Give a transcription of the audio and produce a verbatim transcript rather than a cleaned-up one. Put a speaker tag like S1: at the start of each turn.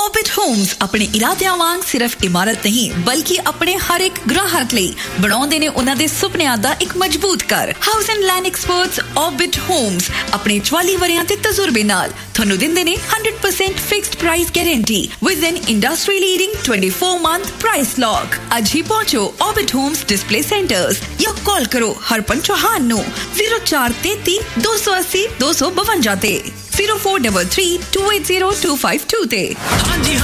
S1: Orbit Homes ਆਪਣੇ ਇਰਾਦਿਆਂ ਵਾਂਗ ਸਿਰਫ ਇਮਾਰਤ ਨਹੀਂ ਬਲਕਿ ਆਪਣੇ ਹਰ ਇੱਕ ਗ੍ਰਾਹਕ ਲਈ ਬਣਾਉਂਦੇ ਨੇ ਉਹਨਾਂ ਦੇ ਸੁਪਨਿਆਂ ਦਾ ਇੱਕ ਮਜ਼ਬੂਤ ਘਰ। House and land experts Orbit Homes ਆਪਣੇ ਚੁਆਲੀ ਵਰਿਆਂ ਦੇ ਤਜਰਬੇ ਨਾਲ ਤੁਹਾਨੂੰ ਦਿੰਦੇ ਨੇ one hundred percent fixed price guarantee with N industry leading twenty-four month price lock. ਅੱਜ ਹੀ ਪਹੁੰਚੋ Orbit Homes ਡਿਸਪਲੇ ਸੈਂਟਰਸ ਜਾਂ ਕਾਲ ਕਰੋ ਹਰਪਨ ਚੌਹਾਨ ਨੂੰ zero four three three two eight zero two two five one ਤੇ zero four three three two eight zero two five two ਤੇ।